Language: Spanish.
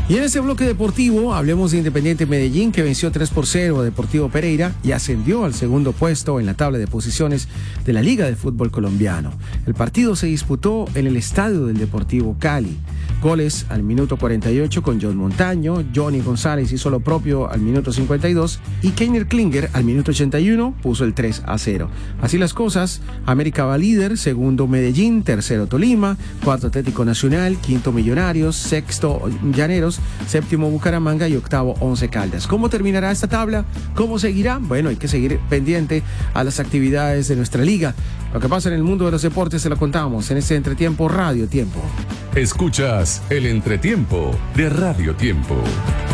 Y en este bloque deportivo hablemos de Independiente Medellín, que venció 3-0 a Deportivo Pereira y ascendió al segundo puesto en la tabla de posiciones de la Liga de Fútbol Colombiano. El partido se disputó en el estadio del Deportivo Cali. Goles al minuto 48 con John Montaño, Johnny González hizo lo propio al minuto 52 y Keiner Klinger al minuto 81 puso el 3-0. Así las cosas, América va líder, segundo Medellín, tercero Tolima, cuarto Atlético Nacional, quinto Millonarios, sexto Llaneros, séptimo Bucaramanga y octavo Once Caldas. ¿Cómo terminará esta tabla? ¿Cómo seguirá? Bueno, hay que seguir pendiente a las actividades de nuestra liga. Lo que pasa en el mundo de los deportes se lo contamos en este Entretiempo Radio Tiempo. Escuchas el Entretiempo de Radio Tiempo.